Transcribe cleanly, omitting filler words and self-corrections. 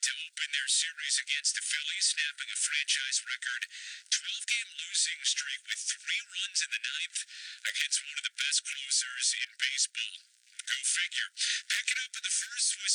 to open their series against the Phillies, snapping a franchise record 12-game losing streak with 3 runs in the ninth against one of the best closers in baseball. Go figure. Picking up in the first was